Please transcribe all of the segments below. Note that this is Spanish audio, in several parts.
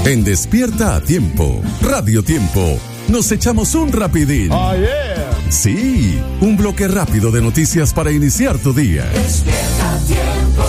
En Despierta a Tiempo, Radio Tiempo, nos echamos un rapidín. Oh, yeah. Sí, un bloque rápido de noticias para iniciar tu día. Despierta a Tiempo.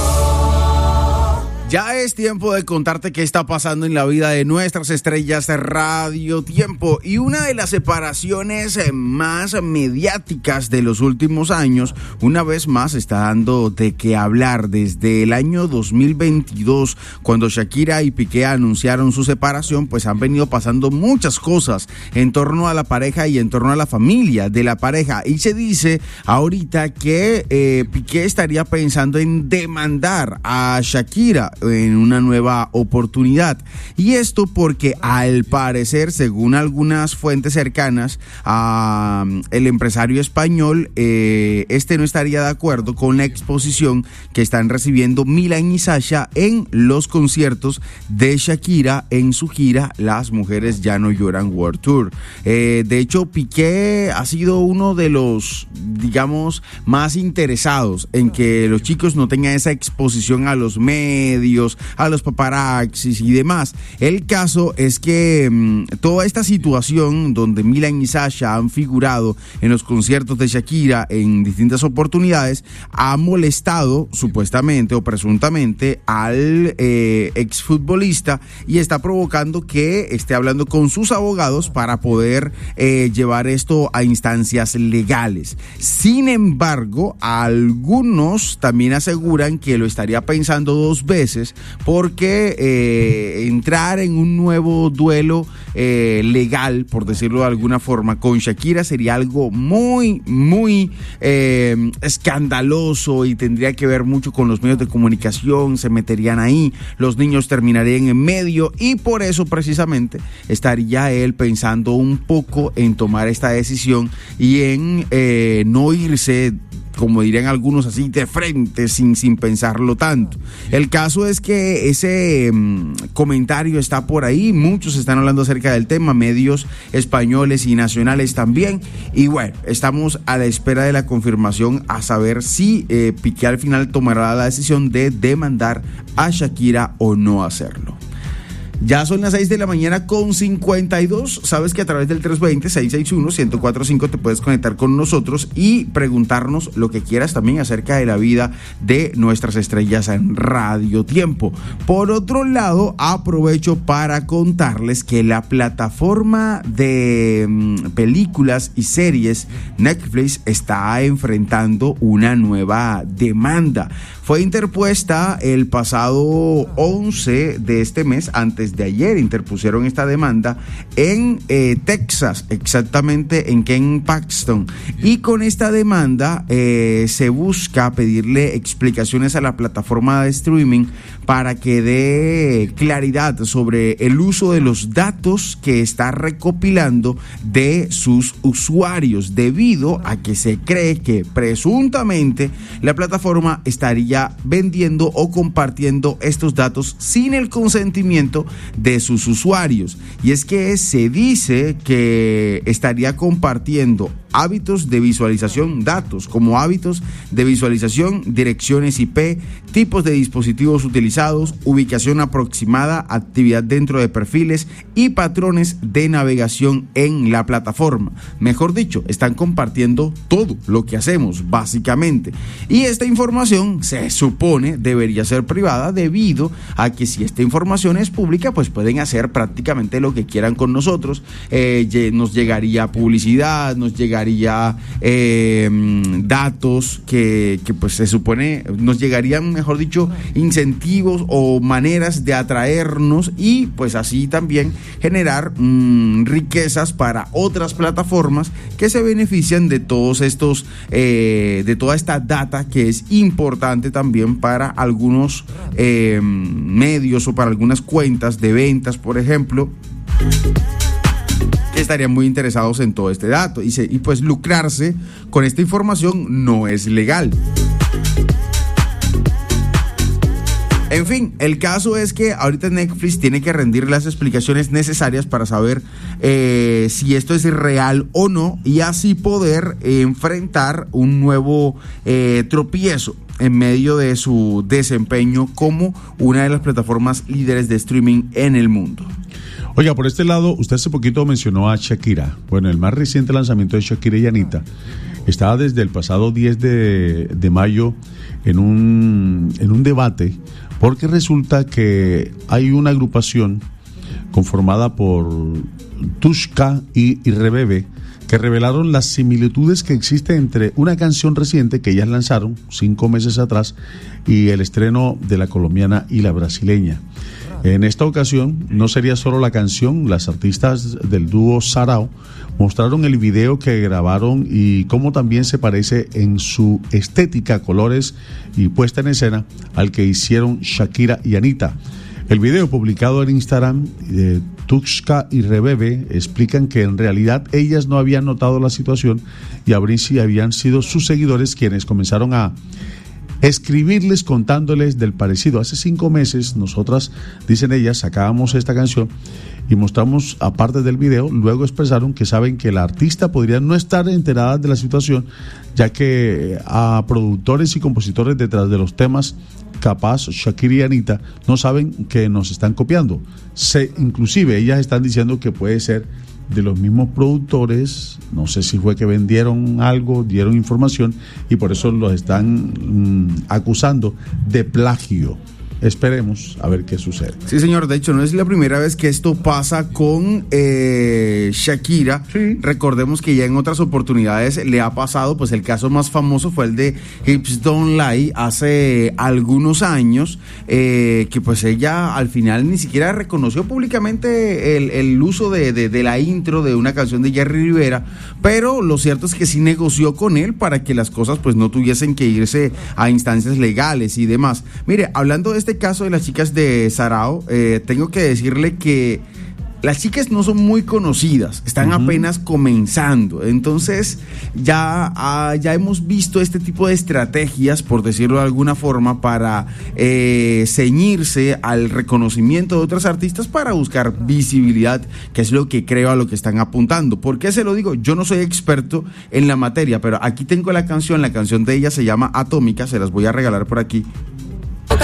Ya es tiempo de contarte qué está pasando en la vida de nuestras estrellas de Radio Tiempo. Y una de las separaciones más mediáticas de los últimos años, una vez más está dando de qué hablar. Desde el año 2022, cuando Shakira y Piqué anunciaron su separación, pues han venido pasando muchas cosas en torno a la pareja y en torno a la familia de la pareja. Y se dice ahorita que Piqué estaría pensando en demandar a Shakira en una nueva oportunidad, y esto porque al parecer, según algunas fuentes cercanas a el empresario español, no estaría de acuerdo con la exposición que están recibiendo Milan y Sasha en los conciertos de Shakira en su gira Las Mujeres Ya No Lloran World Tour. De hecho, Piqué ha sido uno de los, digamos, más interesados en que los chicos no tengan esa exposición a los medios, a los paparazzis y demás. El caso es que toda esta situación donde Milan y Sasha han figurado en los conciertos de Shakira en distintas oportunidades ha molestado supuestamente o presuntamente al exfutbolista, y está provocando que esté hablando con sus abogados para poder llevar esto a instancias legales. Sin embargo, algunos también aseguran que lo estaría pensando dos veces, porque entrar en un nuevo duelo legal, por decirlo de alguna forma, con Shakira sería algo muy, muy escandaloso, y tendría que ver mucho con los medios de comunicación. Se meterían ahí, los niños terminarían en medio, y por eso precisamente estaría él pensando un poco en tomar esta decisión y en no irse, como dirían algunos, así de frente, sin pensarlo tanto. El caso es que ese comentario está por ahí, muchos están hablando acerca del tema, medios españoles y nacionales también, y bueno, estamos a la espera de la confirmación a saber si Piqué al final tomará la decisión de demandar a Shakira o no hacerlo. Ya son las 6 de la mañana con 52. Sabes que a través del 320-661-1045 te puedes conectar con nosotros y preguntarnos lo que quieras también acerca de la vida de nuestras estrellas en Radio Tiempo. Por otro lado, aprovecho para contarles que la plataforma de películas y series Netflix está enfrentando una nueva demanda. Fue interpuesta el pasado 11 de este mes, antes de ayer interpusieron esta demanda en Texas, exactamente en Ken Paxton, y con esta demanda se busca pedirle explicaciones a la plataforma de streaming para que dé claridad sobre el uso de los datos que está recopilando de sus usuarios, debido a que se cree que presuntamente la plataforma estaría vendiendo o compartiendo estos datos sin el consentimiento de sus usuarios. Y es que se dice que estaría compartiendo hábitos de visualización, datos como hábitos de visualización, direcciones IP, tipos de dispositivos utilizados, ubicación aproximada, actividad dentro de perfiles y patrones de navegación en la plataforma. Mejor dicho, están compartiendo todo lo que hacemos, básicamente. Y esta información se supone debería ser privada, debido a que si esta información es pública, pues pueden hacer prácticamente lo que quieran con nosotros. Nos llegaría publicidad, nos llegaría datos que pues se supone nos llegarían, mejor dicho, incentivos o maneras de atraernos, y pues así también generar riquezas para otras plataformas que se benefician de todos estos de toda esta data, que es importante también para algunos medios o para algunas cuentas de ventas, por ejemplo, que estarían muy interesados en todo este dato, y pues lucrarse con esta información no es legal. En fin, el caso es que ahorita Netflix tiene que rendir las explicaciones necesarias para saber si esto es real o no, y así poder enfrentar un nuevo tropiezo en medio de su desempeño como una de las plataformas líderes de streaming en el mundo. Oiga, por este lado, usted hace poquito mencionó a Shakira. Bueno, el más reciente lanzamiento de Shakira y Anita estaba desde el pasado 10 de mayo en un debate, porque resulta que hay una agrupación conformada por Tushka y Rebebe, que revelaron las similitudes que existen entre una canción reciente que ellas lanzaron 5 meses atrás y el estreno de la colombiana y la brasileña. En esta ocasión no sería solo la canción, las artistas del dúo Sarao mostraron el video que grabaron y cómo también se parece en su estética, colores y puesta en escena al que hicieron Shakira y Anita. El video publicado en Instagram, Tushka y Rebebe explican que en realidad ellas no habían notado la situación y habían sido sus seguidores quienes comenzaron a escribirles contándoles del parecido. Hace 5 meses nosotras, dicen ellas, sacábamos esta canción y mostramos aparte del video. Luego expresaron que saben que la artista podría no estar enterada de la situación, ya que a productores y compositores detrás de los temas, capaz Shakira y Anita, no saben que nos están copiando. Inclusive ellas están diciendo que puede ser de los mismos productores, no sé si fue que vendieron algo, dieron información y por eso los están acusando de plagio. Esperemos a ver qué sucede. Sí, señor, de hecho no es la primera vez que esto pasa con Shakira. Sí. Recordemos que ya en otras oportunidades le ha pasado, pues el caso más famoso fue el de Hips Don't Lie hace algunos años, que pues ella al final ni siquiera reconoció públicamente el uso de la intro de una canción de Jerry Rivera, pero lo cierto es que sí negoció con él para que las cosas pues no tuviesen que irse a instancias legales y demás. Mire, hablando de este caso de las chicas de Sarao, tengo que decirle que las chicas no son muy conocidas, están apenas comenzando, entonces ya hemos visto este tipo de estrategias, por decirlo de alguna forma, para ceñirse al reconocimiento de otras artistas para buscar visibilidad, que es lo que creo a lo que están apuntando. ¿Por qué se lo digo? Yo no soy experto en la materia, pero aquí tengo la canción de ella se llama Atómica, se las voy a regalar por aquí.